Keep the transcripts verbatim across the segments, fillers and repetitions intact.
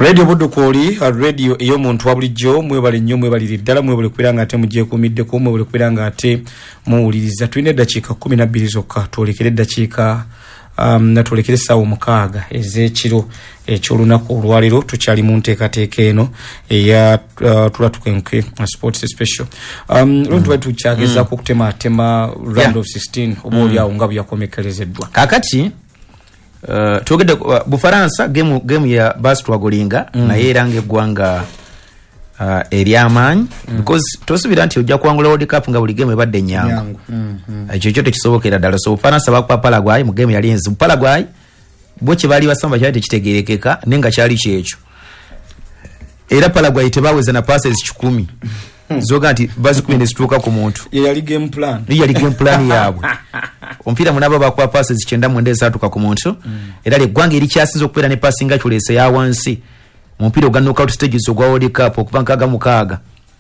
Radio Budukoli, radio iyo muntu wabulijjo mwebale nnyo mwebalire ddala mwebale kubiranga ate mujje kumidde ko mwebale kubiranga ate muwuliriza twine dakika kumi na bbiri zokka twolekere dakika um, natwolekere ssaawa mukaaga ez'ekiro ekyolunaku olwaliro tukyali mu nteekateeka eno eya uh, tulatukenke uh, sports special um, lontu mm. tukyageza mm. kutematema round yeah. of sixteen oba mm. olyawo nga byakomekelezeddwa kakati Uh, tuogede uh, Bufaransa game game ya basi twagolinga mm. na yerange gwanga uh, eriamanyi mm. because tosubira nti ojja kuangula World Cup nga buli game badde nyangu mm -hmm. ekyo kyote kisobokera dala so Bufaransa bakwa Paraguay mu game yali enzi Paraguay bo kye bali basamba kyali kitegerekeka nenga kyali kyekyo era Paraguay tebaweza na passes kikumi zoga nti bazi kwende situka ku muntu yali game plan yali game plan yabwe ompira munaba bakwa passes kyenda mwende zatuka ku muntu mm. era le gwange eri kyasinzo okupera ne passing achulese ya wansi mu mpira ga knockout stages ogwa World Cup okubankaga mukaga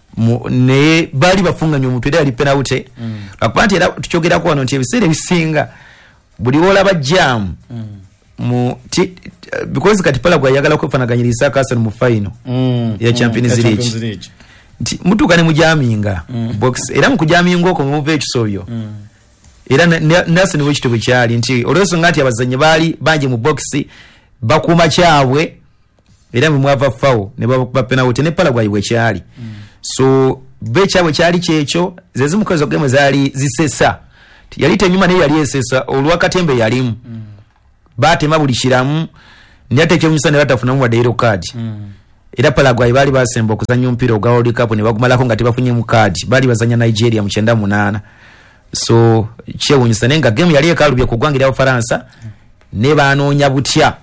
ne bali bafunganya omuntu era ali penalty mm. akwanti era tukyogera ko wano nti ebisere bisinga buli wola ba jam mm. mu ti, because kati Paraguay yagala kufanaganyiriza Kasan mu final mm. ya Champions mm. League, League. Mutu kane mujaminga mm. box era mu kujaminga okwo mu ve kisobyo mm. era nasi ni wechito bwechali nti olweso ngati abazanye bali banje mu box bakuma kyabwe era mu mwava fawo ne ba penalty ne Paraguay wechali mm. so bekyabwe kyali kyekyo zezi mukozo game zali zisesa yali tenyuma ne yali esesa olwa katembe yalimu mm. bate mabulishiramu nyate kyomisa ne batafuna mu wadero card mm. era Paraguay bali basemba okuzanya mpira ogwa World Cup ne bagumalako ngati bafunye mu card bali bazanya Nigeria mu kyenda munana so kyewunyisa nenga game yali ekalubye kugwangira Abafaransa ne banoonya butya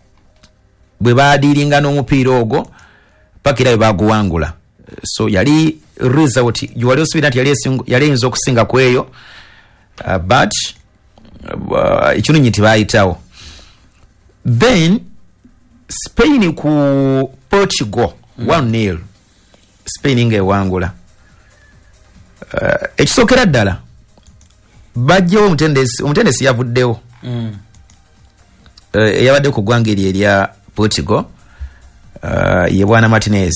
bwe baadiringa n'omupiira ogwo pakira baguwangula so yali result yali osubira nti yali yali enzo okusinga kweyo uh, but uh, ikinyinyi tibayitawo then Spain ku Portugal mm. one nil Spain nge wangula uh, ekisokera ddala bajjo omutendesi omutendesi yavuddewo mm. uh, yabadde ku gwangeri erya Portugal uh, ye bwana Martinez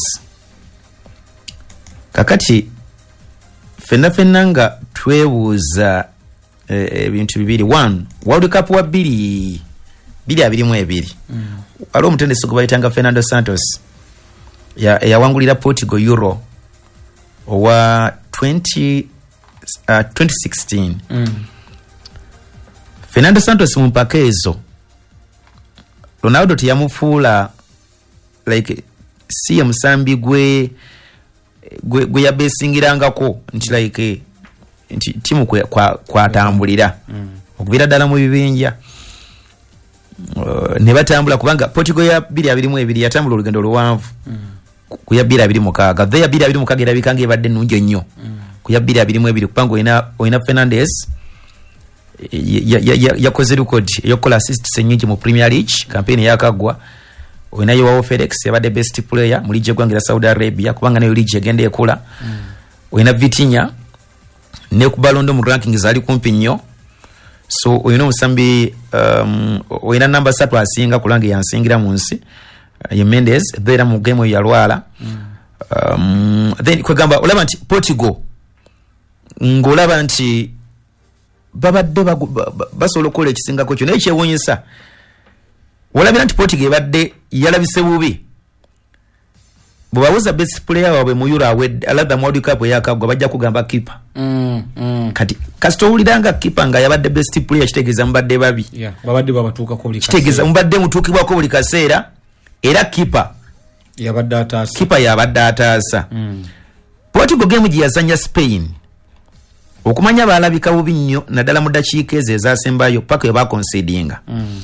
kakati fenna fenna nga twebuuza ebintu uh, bibiri one World Cup wa biri biri abiri mu ebiri mm. alo omutendesi gubayitanga Fernando Santos ya yawangulira Portugal Euro owa twenty sixteen mm. Fernando Santos mu pakezo Ronaldo tiyamufuula like si musambi gwe gwe, gwe yabesingirangako nti like nti timu kwa kwatambulira mm. okuvira dala mu bibinja uh, ne batambula kubanga Portugal ya biri abiri mu ebiri yatambula olugendo luwanvu mm. ku ya biri abiri mukaga the ya biri abiri mukaga era bikange badde nunjo nnyo mm. ku ya biri abiri mu ebiri kupango ina ina Fernandes ya ya ya yakoze record yokola assists nyingi mu Premier League campaign yakagwa ina yo Felix yabade best player mu league gwangira Saudi Arabia kubanga nayo league agende ekula mm. ina Vitinha ne ku Ballon d'Or mu rankings ali kumpi nnyo so oyino musambi um oyina number three asinga kulange yansingira mu nsi uh, ye Mendes there mu game ya Lwala mm. um then kwegamba olaba nti Portugal ngolaba nti babadde basobola okukola ekisingako kyo naye kyewuunyisa olabira nti Portugal badde yalabise bubi bwabawuza best player waabwe mu Euro awed alada World Cup yakagwa bajja kugamba keeper mm, mm. kati kasito ulidanga keeper nga yabadde best player kitegeza mbadde babi yeah babadde babatuuka ko buli kaseera kitegeza mbadde mutuukibwa ko buli kaseera era keeper yabadde ataasa keeper yabadde ataasa mm. Portugal game gi yazanya Spain okumanya balabika bubi nnyo nadala mu dakiika ezo ezasembayo paka yaba concedinga mm.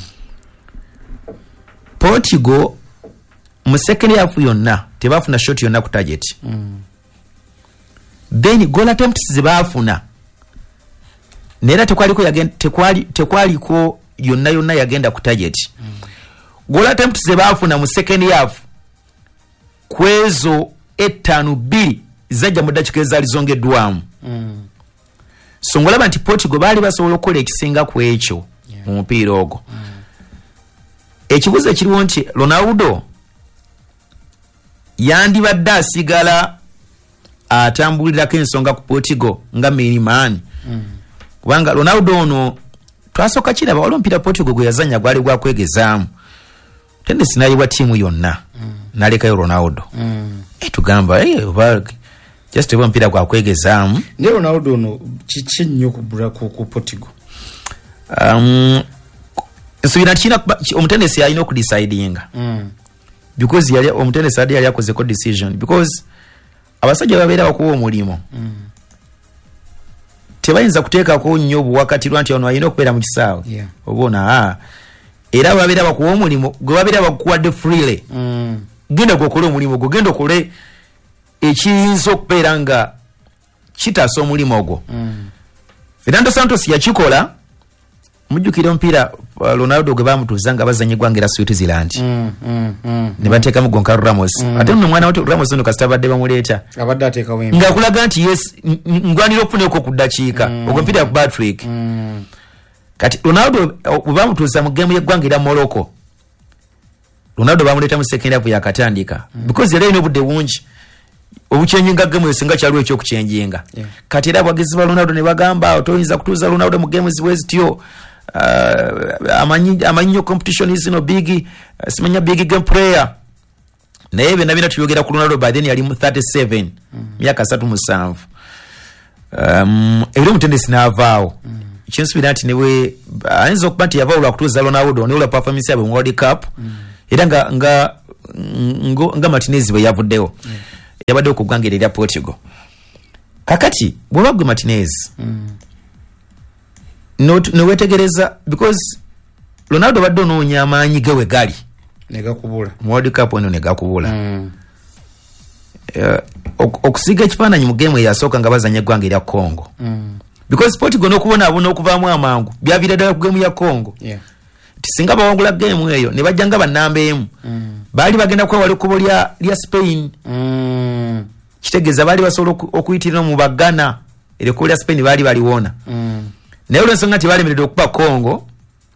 Portugal mu second half yonna tebafuna shot yonna ku target mm. then goal attempts zibafuna nera tekwaliko yagenda tekwali tekwaliko yonna yonna yagenda ku target mm. goal attempts zibafuna mu second half kwezo etano bbiri zajja mu dakiika ezalizongeddwamu mm. so ngolaba nti Portugal bali basobola okukola ekisinga ku ekyo mu mupiira ogwo mm. ekibuzo ekiriwo nti Ronaldo yandibadde asigala atambulirako ensonga ku Portugal nga Miniman mm. kubanga Ronaldo ono twasooka kiraba waliwo omupiira Portugal gwe yazanya gwali gwa kwegezaamu tendesi n'ayibwa ttiimu yonna mm. n'alekayo Ronaldo mm. e tugamba hey, just ewa omupiira gwa kwegezaamu ne Ronaldo ono kiki nnyo ku ku Portugal um, nsubira kina omutendesi alina okudecidinga mm. because yali omutendesi adi yali akozeko decision because abasajja babeera bakuwa omulimo mm. tebayinza kuteekako nnyo obuwakatirwa nti ono alina okubeera mu kisaawe yeah. obona era babeera bakuwa omulimo gwe babeera bakuwadde freely mm. genda gwokola omulimu gwo genda okole ekiyinza okubeera nga kitaasa omulimu ogwo mm. Fernando Santos yakikola mujjukira omupiira Ronaldo gwe bamutuuza nga bazanya eggwanga era Switzerland mm, mm, mm, ne bateekamu Goncalo Ramos mm. ate nno mwana wa Ramos ono kasita badde bamuleeta abadde ateekawo empi ng'akulaga nti yes ngwanira okufuneko ku ddakiika mm. ogwo omupiira ku Patrick mm. kati Ronaldo bwe bamutuuza mu geemu y'eggwanga era Morocco Ronaldo bamuleeta mu second half yakatandika mm. because yali alina obudde bungi obucyenjinga geemu esinga kyaliwo ekyokukyenjinga yeah. kati era abagezi ba Ronaldo ne bagamba toyinza kutuuza Ronaldo mu geemu ziwe zityo uh, amanyi amanyi competition is no big uh, simanya big game player naye bena bina tuyogera ku Ronaldo by then yali mu thirty-seven myaka mm. thirty seven um ero mutendesi n'avaawo mm. kinsubira nti newe ayinza okuba nti yavaawo lwakutuuza Ronaldo ne ola performance yabe mu World Cup mm. era nga nga nga Martinez bwe yavuddewo mm. yabadde okugwangira erya Portugal kakati bwe bagwe Martinez mm. no no wetegereza because Ronaldo badde onoonya amaanyi ge we gali negakubula mu World Cup eno negakubula mm. uh, ok, okusiga ekifaananyi mu geemu eyasooka nga bazanya eggwanga erya Congo mm. because Portugal n'okubona abo n'okuvaamu amangu byavira ddala ku geemu ya Congo yeah. tisinga bawangula geemu eyo ne bajja nga bannamba emu mm. baali bagenda kwewala ekkubo lya lya Spain mm. kitegeeza baali basobola okuyitirira mu Bagana ekkubo lya Spain baali baliwona mm. naye olw'ensonga nti baalemeredde okuba Congo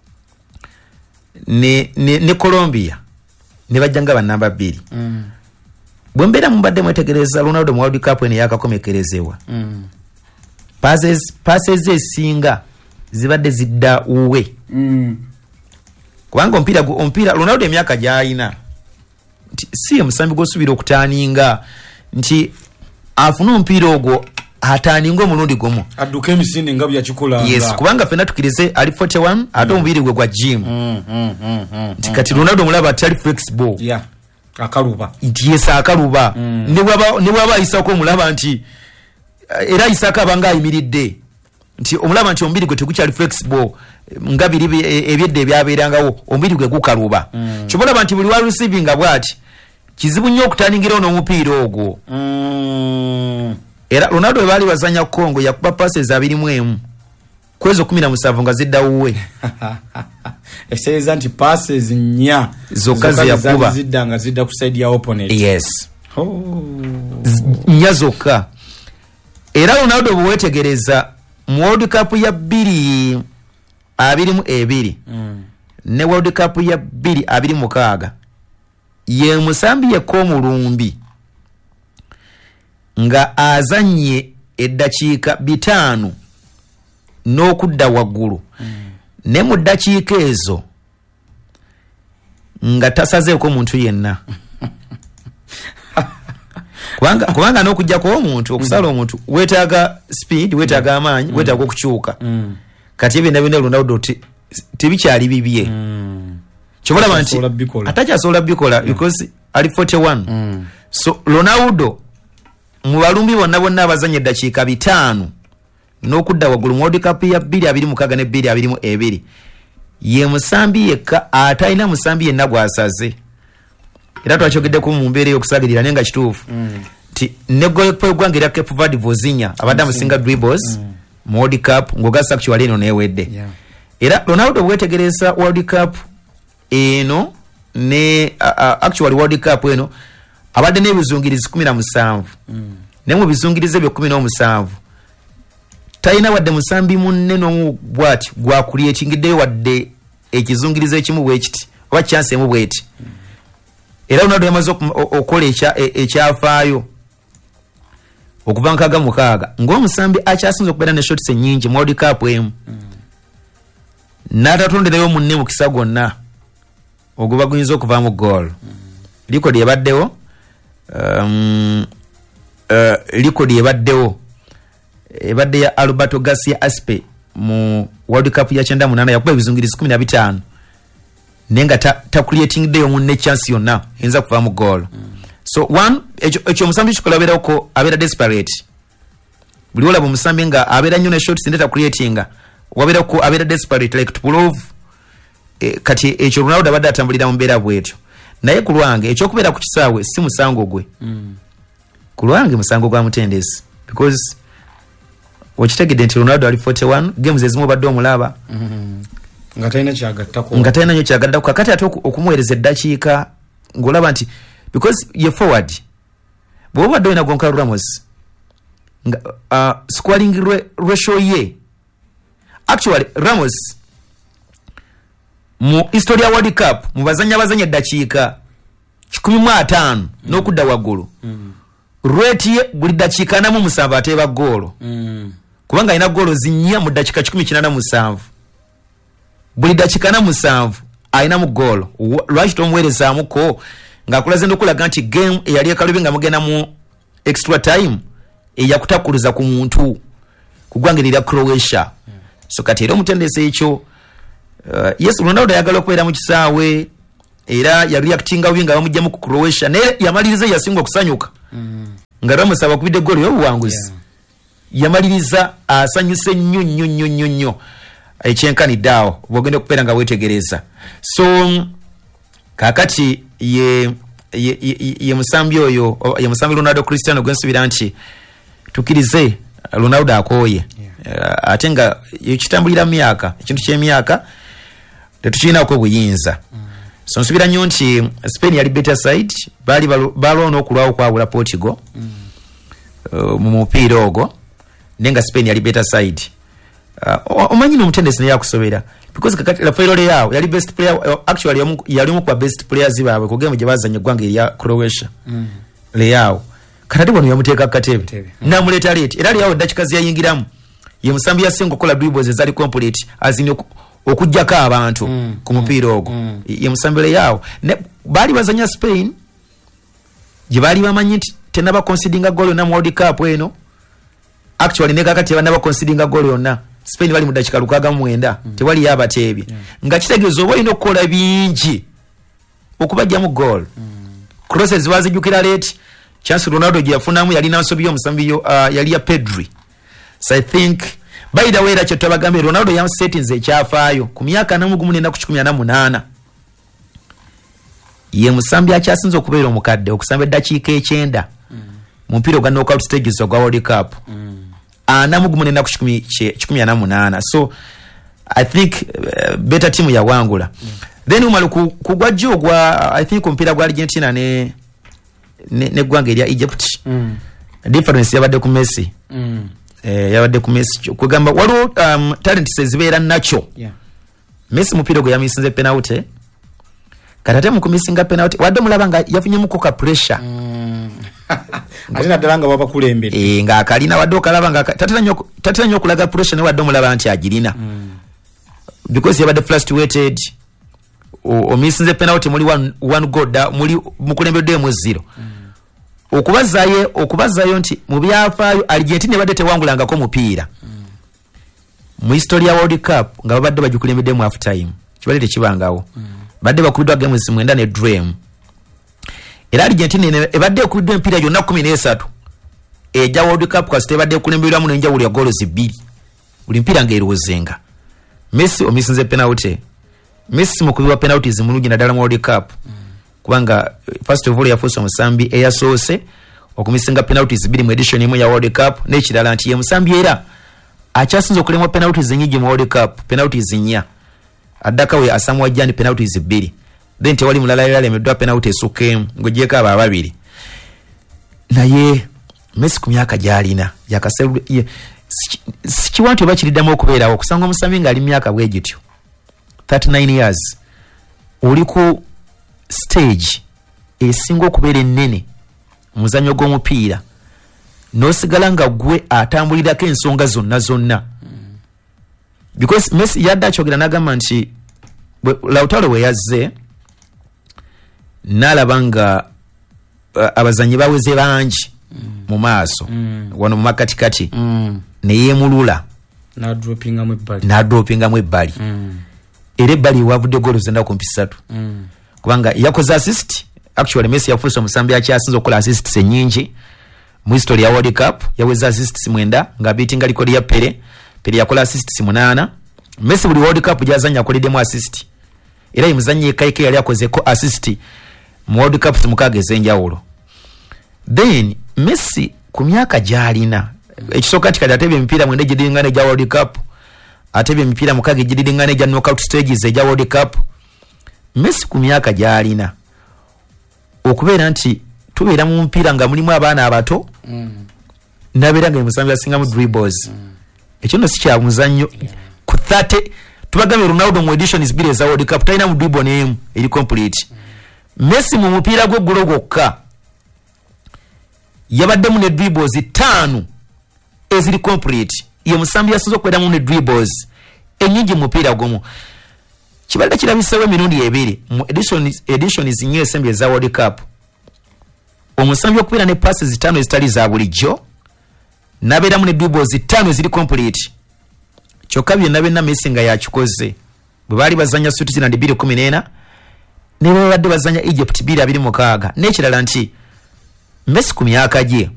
ne, ne, ne Colombia ne bajja nga bannamba bbiri mm. bwe mbeera mubadde mwetegereza Ronaldo mu World Cup eno yakakomekerezebwa mm. passes passes esinga zibadde zidda uwe mm. kubanga omupiira omupiira Ronaldo emyaka gy'alina si omusambi gw'osuubira okutaaninga nti afuna omupiira ogwo ataaninga omulundi gumu adduka emisinde nga byakikola yes kubanga ffenna tukirize ali forty-one ate omubiri gwe gwa gym mm, mm, mm, mm, nti kati Ronaldo mulaba atali flexible yeah. akaluba nti yes akaluba mm. ne bwaba ayisako omulaba nti era ayisako abanga ayimiridde nti omulaba nti omubiri gwe tegukyali flexible nga biri ebyedde ebyabeerangawo omubiri gwe gukaluba mm. kyobulaba nti buli wa receiving bwati kizibu nnyo okutandingira ono omupiira ogwo mm. era Ronaldo bwe baali bazanya Congo yakuba passes abiri mu emu kwezo kumi na musanvu nga ziddawowe eseeza nti passes nnya zokka ziyakuba zidda nga zidda ku side ya opponent yes oh. nnya zokka era Ronaldo bwe wetegereza mu World Cup ya bbiri abiri mu ebiri mm. ne World Cup ya bbiri abiri mu mukaaga ye musambi yekko omulumbi nga azanye eddakiika bitaano n'okudda waggulu mm. ne mu ddakiika ezo nga tasazeeko omuntu yenna kubanga kubanga n'okujjako omuntu okusala omuntu weetaaga speed weetaaga amaanyi mm. weetaaga okukyuka mm. kati ebyo nabyo ne Ronaldo tebikyali bibye mm. kyobulaba nti atakyasobola bikola because ali forty-one mm. so Ronaldo mu balumbi bonna bonna abazanya eddakiika bitaano n'okudda waggulu mu World Cup ya bbiri abiri mukaaga ne bbiri abiri mu ebiri ye musambi yekka atalina musambi yenna gwasaze era twakyogeddeko mu mbeera y'okusagirira naye nga kituufu nti mm. ne goalkeeper eggwanga erya Cape Verde Vozinha abadde amusinga dribbles mm. mu World Cup ng'ogasa actually eno neewedde yeah. era Ronaldo bwetegereza World Cup eno ne uh, uh, actually World Cup eno abadde n'ebizungirizi kumi na musanvu mm. ne mu bizungirize bye kumi n'omusanvu talina wadde musambi munne n'omu bwati gwakulyetingiddeyo wadde ekizungirizo ekimu bwe kiti oba chance emu bweti mm. era Ronaldo yamaze okola ekya ekyafaayo okuva nkaga mukaaga ng'omusambi akyasinze okubeera ne shots ennyingi mu World Cup emu n'atatonderayo munne mu kisa gonna oguba guyinza okuvaamu goal likodi ebaddewo um, uh, likodi ebaddewo ebadde ya Alberto Garcia Aspe mu World Cup ya kyenda munana yakuba ebizungirizi kumi na bitaano nenga ta, ta creating day munne chance yonna enza kuvaamu goal mm. So one ekyo omusambi kikola beera ko abeera desperate buli olaba omusambi nga abeera nnyo ne shots ndeta creating wabeera ko abeera desperate like to prove e, kati ekyo Ronaldo abadde atambulira mu mbeera bwetyo naye ku lwange ekyokubeera ku kisaawe si musango gwe mm. ku lwange musango gwa mutendesi because wakitegedde nti Ronaldo ali forty-one games ezimu badde omulaba mm. nga talina kyagattako nga talina nnyo kyagattako kakati ate okumuweereza eddakiika ng'olaba nti because ye forward bw'oba badde olina Goncalo Ramos nga uh, scoring ratio ye actually Ramos mu history ya World Cup mu bazanya bazanya eddakiika kikumi mu ataano mm. n'okudda waggulu mm. rate ye buli ddakiika ana mu musanvu ateeba goolo mm. kubanga alina goolo zinnya mu ddakiika kikumi kinaana musanvu buli ddakiika ana musanvu alina mu goolo lwaki tomuweerezaamuko ng'akulaze ndokulaga nti game eyali ekalubi nga mugenda mu extra time eyakutakuluza ku muntu kugwangerera Croatia mm. so kati era omutendesi ekyo uh, yes Ronaldo yagala okubeera mu kisaawe era yali reactinga winga bamujjamu ku Croatia naye yamaliriza yasinga okusanyuka mm. nga Ramos abakubidde goal y'obuwanguzi yeah. yamaliriza asanyuse nnyo nnyo nnyo nnyo nnyo ekyenkaniddeawo bw'ogenda okubeera nga weetegereza so kakati ye ye, ye, ye musambi oyo ye musambi Ronaldo Cristiano gwensubira nti tukirize Ronaldo akooye yeah. uh, ate nga yekitambulira myaka ekintu ky'emyaka tetukirina ko buyinza mm. so nsubira nnyo nti Spain yali better side bali balwana okulwawo kwabula Portugal mm. uh, mu mupiira ogwo nenga Spain yali better side uh, omanyi n'omutendesi naye akusobera because kakati Rafael Leao yali best player uh, actually yali mu kwa best players baabwe ku game gye bazanya gwange ya Croatia mm. Leao kanadi wano yamuteeka katebe mm. namuleta late era Leao dakikazi yayingiramu ye musambi ya sengo kola dribbles ezali complete azini okujjako abantu mm. ku mupiira ogwo mm. ye musambi Leao bali bazanya Spain gye bali bamanyi nti tenaba conceding goal na World Cup eno actually ne kakati banaba conceding goal yonna Spain bali mu dakika lukaga mu mwenda mm. tewali yabateebye yeah. nga kitegeeza oba ino kola bingi okubajja mu goal mm. crosses wazijukira late chance Ronaldo gye yafunamu yali nansobi y'omusambi yo uh, yali ya Pedri so I think by the way that you tabagambe Ronaldo yam settings ekyafaayo ku myaka namu gumu nenda ku kikumi na munaana ye musambi akyasinze okubeera omukadde okusamba eddakiika ekyenda mm. mu mpira ogwa knockout stages ogwa World Cup mm. ana mugumu nenda ku kikumi na munaana so I think uh, better team ya wangula mm. then umalu kugwa jjo gwa I think mpira gwa Argentina ne ne, ne gwanga ya Egypt mm. difference yabadde ku Messi mm. eh yabadde ku Messi kugamba waliwo um, talent sezibeera nacho yeah. Messi mupira gwe yamisinze penalty katate mu kumisinga penalty wadde mulaba nga yafunye mu koka pressure mm. Alina dalanga baba kulembere eh nga akalina wadde okalaba nga tatera nyo tatera nyo kulaga pressure ne wadde mulaba anti agirina mm. because yabadde frustrated o, o misinze penalty muri one, one goal da muri mukulembedde mu zero mm. okubazaye okubazayo nti mu byafaayo Argentina badde tewangulanga ko mupiira mm. mu history ya World Cup nga babadde bajukulembedde mu half time kibadde tekibangawo mm. badde bakubidwa games mwenda ne dream era Argentina ebadde okubidwa empira yonna kumi n'esatu eja World Cup kwa stebadde okulembedwa mu nenja buli ya goals bbiri buli mpira ngeerozenga Messi omisinze penalty Messi mukubibwa penalties mulungi nadala mu World Cup mm. kubanga first of all yafusa musambi eyasoose okumisinga penalties bbiri mu edition emu ya World Cup n'ekirala nti ye musambi era akyasinze okulemwa penalties nyingi mu World Cup penalties nnya addaka we asamwa jani penalties bbiri then tewali mulala yalemeddwa penalty esukemu ng'ogyeko abo ababiri naye Messi ku myaka gy'alina yakaselu sikiwanti oba kiriddamu okubeerawo okusanga omusambi ng'ali myaka bwe gityo thirty-nine years oli ku stage esinga okubeera ennene muzanyo gw'omupiira n'osigala nga gwe atambulirako ensonga zonna zonna because Messi yadde akyogera n'agamba nti Lautaro we yazze n'alaba nga uh, abazanyi baweze bangi mm. mu maaso mm. wano mu makatikati mm. ne yeemulula n'adropingamu ebbali n'adropingamu ebbali mm. era ebbali wavudde goolo zenda kumpi ssatu mm. kubanga yakoze assist actually Messi yafuuse omusambi akyasinza okukola assists ennyingi mu history ya World Cup yaweza assists mwenda nga beatinga likodi ya Pele Pele yakola assists munana Messi buli World Cup gyazanya akoleddemu assist era yemuzanyi ekaike yali akozeko assist mu World Cup mukaaga ez'enjawulo. Then Messi ku myaka gy'alina ekisooka kati kati atebye emipiira mwenda egidingana egya World Cup atebye emipiira mukaaga egidingana egya knockout stages egya World Cup. Messi ku myaka gy'alina okubeera nti tubeera mu mpiira nga mulimu abaana abato mm. nabeera nga emusambi asingamu dribbles mm. ekyo no si kya muzannyo yeah. ku thirty tubagambe Ronaldo mu editions bbiri eza World Cup talina mu dribble n'emu eri complete mm. Messi mu mupiira gwe gulo gwokka yabaddemu ne dribbles ttaano eziri complete ye musambi yasinze okweramu ne dribbles ennyingi mu mupiira gwomu kibadde kirabiseewo emirundi ebiri mu editions editions nnyo esembi eza World Cup omusambi okubeera ne passes ttaano ezitali za bulijjo nabeeramu ne dribbles ttaano eziri complete kyokka byonna byonna Messi nga yakikoze bwe baali bazanya Switzerland bbiri kumi n'ena ne bwe babadde bazanya Egypt bbiri abiri mukaaga n'ekirala nti Messi ku myaka gye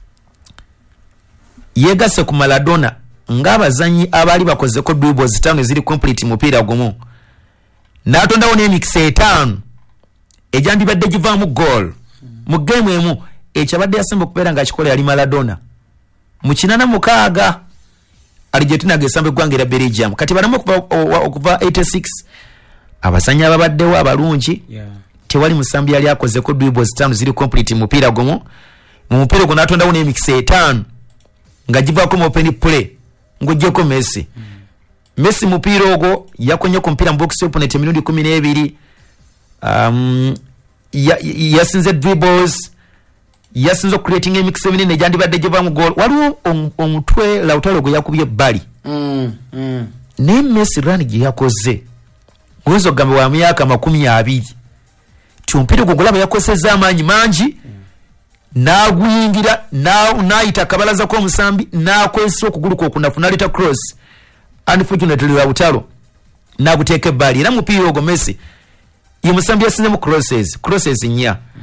yeegase ku Maradona ng'abazanyi abaali bakozeko dribbles ttaano eziri complete mupiira gumu n'atondawo n'emikisa etaano egyandibadde givaamu goal mu game emu ekyabadde yasemba okubeera ng'akikola yali Maradona mu kinana mukaaga Argentina gesambe gwangira Belgium kati banamu okuva okuva eighty-six abasanya ababaddewo abalungi yeah. tewali musambi yali akozeko dribbles ttaano ziri complete mupiira gumu mu mupiira guno atondawo n'emikisa etaano nga givaako mu open play ng'oggyeko Messi mm. Messi mupiira ogwo yakonye ku mupiira mu box opponent emirundi kumi n'ebiri um, yasinze ya dribbles yasinze creating emix seven ejandi badde jeva mu goal waliwo omutwe Lautaro gwe yakubye bali mm, mm. ne Messi run gye yakoze uwezo gambe wa myaka makumi abiri tumpire gugulaba yakoseza amanyi manji mm. naguyingira na naita kabalaza ko musambi nakwesa okuguluka okunafuna lita cross unfortunately Lautaro naguteke bali era mupiira ogwo Messi yemusambi yasinze mu crosses crosses nya mm.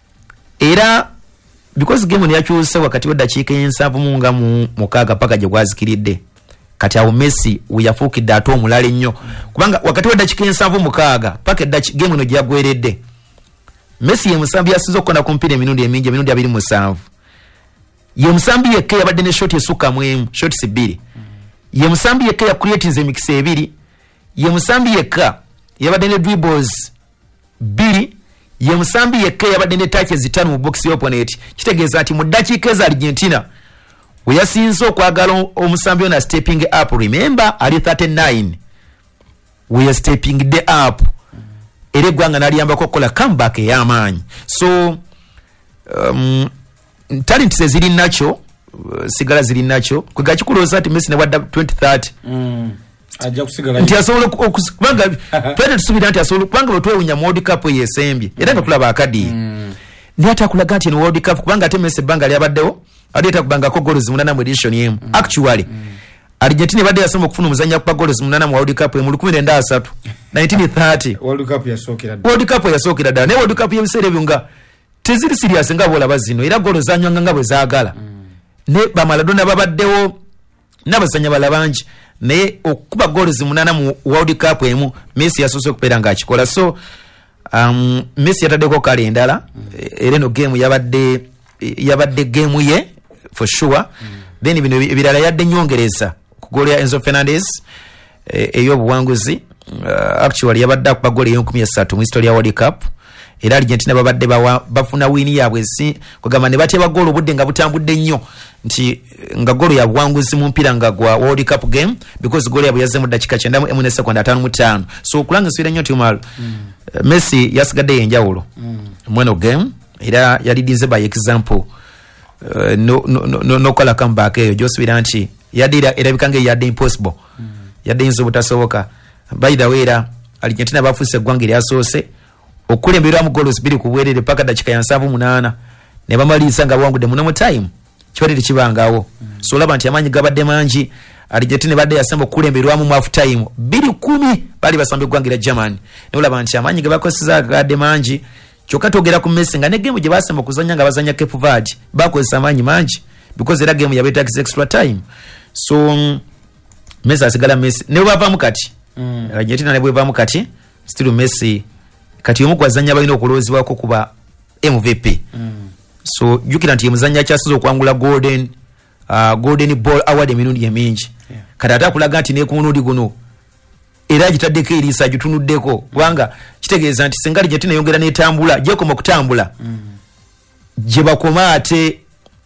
era because game yakyuse wakati w'eddakiika ensanvu munga mu mukaaga paka gye gwazikiridde kati awo Messi uyafuukidde ate omulala ennyo kubanga wakati w'eddakiika ensanvu mukaaga paka eddakiika game eno gyagweredde Messi ye musambi yasinze okukola ku mupiira emirundi emingi emirundi abiri musanvu ye musambi yekka yabadde ne shoti esukka mu emu shots bbiri ye musambi yekka yakuleetinze emikisa ebiri ye musambi yekka yabadde ne dribbles bbiri ye musambi yekka yabadde ne touches zitaano mu box opponent kitegeeza ati mu ddakiika za Argentina we yasinze okwagala omusambi ona stepping up remember ali thirty-nine we are stepping the up ere gwanga naliyambako okukola comeback ey'amaanyi so um, talent ziri nacho uh, sigala ziri nacho kwegakikuloza ati Messi ne wadda twenty thirty mm. ajja kusigala nti asobola okubanga twende tusubira nti asobola kubanga lwetwewunya mu World Cup yesembye era nga tulaba akadi mm. ndi atakulaga nti no World Cup kubanga ate Messi banga lyabaddewo adi atakubanga ko goals munana mu edition yemu mm. actually mm. Argentina badde yasoma okufuna omuzanya kwa goals munana mu World Cup mu lukumi lwenda asatu nineteen thirty World Cup yasookera World Cup yasookera ddala ne World Cup y'ebiseera ebyo nga teziri serious nga bolaba zino era goals zanywanga nga bwe zaagala mm. ne ba Maradona babaddewo n'abazanya balabangi naye okuba goals munana mu World Cup emu Messi yasoose okubeera nga akikola so um, Messi yataddeko kale endala mm. era no game yabadde yabadde game ye for sure mm. then bino ebirala yadde nyongereza ku goal ya Enzo Fernandez eyobuwanguzi uh, actually yabadde akuba goal y'enkumi esatu mu history ya World Cup era Argentina babadde bafuna wini yabwe si kugamba ne bateba goal obudde nga butambudde nnyo nti nga goal ya buwanguzi mu mpira nga gwa World Cup game because goal yabwe yazze mu dakika kyenda mu emu ne sekonda ataano mu ttaano so kulanga nsubira nnyo tumal mm. uh, Messi yasigadde enjawulo mm. mweno game era yalidize by example uh, no no no no kola comeback eyo josubira nti yadira era bikange yadde impossible mm. yadde inzo butasoboka by the way era Argentina bafuse gwangiri asose okulembera mu goals biri kubwerere paka dakika ya nsavu munana ne bamalisa nga wangu de muno time kibalire kibangawo mm. so laba nti amanyi gabadde manji Argentina badde yasemba okulemberwamu mu half time biri kumi bali basambe gwangira Germany ne laba nti amanyi gabakosiza gadde manji choka togera ku Messi nga ne game gye basemba kuzanya nga bazanya Cape Verde bakozesa amanyi manji because era game yabeta extra time so um, Messi asigala Messi ne bava mukati mm. Argentina ne bweva mukati still Messi kati yomu kwazanya balina okulozibwa ko kuba M V P mm. so jukira nti muzanya kyasizo okwangula golden uh, golden ball award emirundi emingi yeah. kati ata kulaga nti ne kunuudi guno era gitaddeko erisa jutunuddeko kubanga kitegeeza nti sengali Argentina yongera netambula gyekoma kutambula mm. gye bakoma ate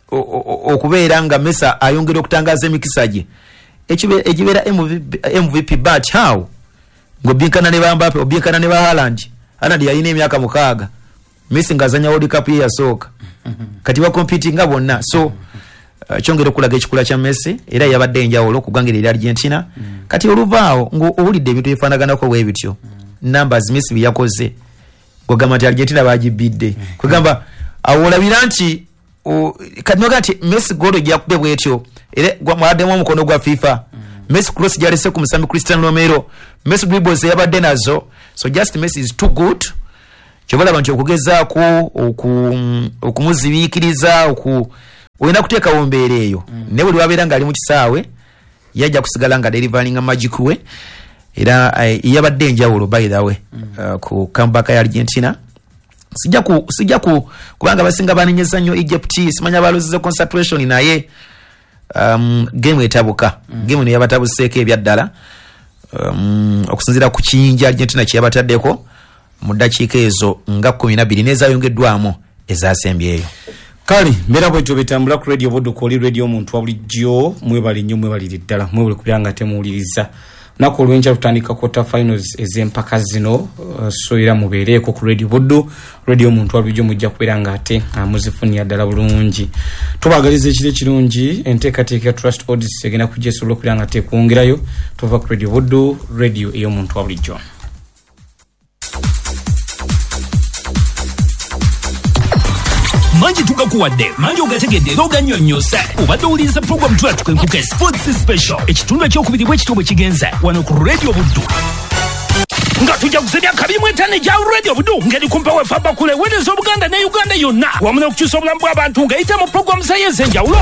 okubeera nga Messi ayongera okutangaza emikisa gye ekibeera M V P but how ngobinkana ne Mbappe obinkana ne Haaland Haaland yalina emyaka mukaaga Messi ngazanya World Cup ye yasooka kati ba competing nga bonna so uh, kyongera okulaga ekikula kya Messi era yabadde enjawulo okugangirira Argentina mm. kati oluvaawo ngo owulidde ebintu ebifaanaganako bwe bityo mm. numbers Messi byakoze gwagamba nti Argentina bagibidde mm. kwegamba awolabira nti kati noga nti Messi golo gyakube bwetyo era mwaddemu omukono gwa FIFA mm. Messi cross gyalese ku musambi Cristiano Romero Messi dribbles yabadde nazo so just Messi is too good chobola bantu okugezaako okumuzibiikiriza oku oyina kuteeka wombeere eyo mm. ne buli wabeera nga ali mu kisaawe yajja kusigala nga delivering magic we era uh, yabadde enjawulo by the way mm. uh, ku comeback ya Argentina sijja ku sijja ku kubanga basinga banenyeza nnyo Egypt simanya balozeze concentration naye um, game etabuka mm. game ne yabatabuseeko ebyaddala um, okusinzira ku kiyinja Argentina kye yabataddeko mu dakiika ezo nga kumi na bbiri nezayongeddwamu ezasembyeyo kali mbera bwetyo bitambula ku radio bodu koli radio omuntu wabulijjo mwebali nnyo mwebalire ddala mwebale kubanga temuwuliriza nako olwenja lutandika quarter finals ezempaka zino uh, so era mubeereko ku radio bodu radio omuntu wabulijjo mujja kubeera nga ate uh, muzifunira ddala bulungi tubagaliza ekire kirungi enteekateeka ya trust audits egenda kujja esobola okubeera nga tekwongerayo tuva ku radio bodu radio ey'omuntu wabulijjo. Manji tugakuwadde manji ogategedde era oganyonyose obadde owuliriza program twatuka enkuke sports special ekitundu ekyokubiri bw'ekitobwe kigenze wano ku radio Buddu nga tujja kusebya kabimu etane gya radio Buddu ngeri kumpewe faba kule wedezo Buganda ne Uganda yonna wamuna okukyusa obulamu bw'abantu ng'eyita mu program z'enjawulo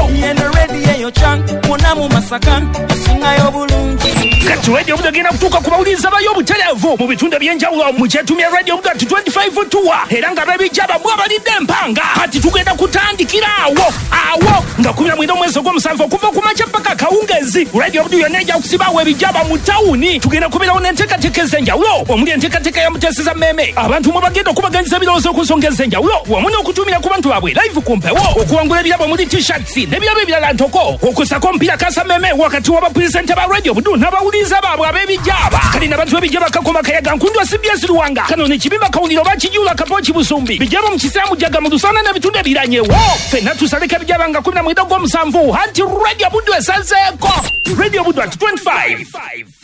kati radio Buddu egenda kutuuka ku bawuliriza bayo obutereevu mu bitundu eby'enjawulo mu kyetumya radio Buddu ati twenty-five tuwa era nga b'ebijjaba bwabalidde empanga kati tugenda kutandikira awo awo nga kumi na mwenda omwezi ogw'omusanvu okuva ku makya paka kawungezi radio Buddu yonna ejja kusibaawo ebijjaba mu tawuni tugenda kubeerawo n'enteekateeka ez'enjawulo omuli enteekateeka ya muteeseza mmeme abantu mwe bagenda okubaganyiza ebirowoozo ku nsonga ez'enjawulo wamu n'okutumira ku bantu baabwe live ku mpewo okuwangula ebirabo omuli t-shirts n'ebirabo ebirala ntoko okusako omupiira kasa mmeme wakati w'abapuresenta ba radio Buddu n'abawuliriza baabwe ab'ebijjaba kali n'abantu b'ebijjaba kakoma kayaga nkundwa C B S Luwanga kano ne kibimba kawuliro bakijula kapochi busumbi bijjaba mu kisaamu jaga mu lusana n'ebitundu ebiranyewo ffenna tusaleka ebijjaba nga kumi na mwenda ogw'omusanvu anti radio Buddu esazeeko radio Buddu at twenty-five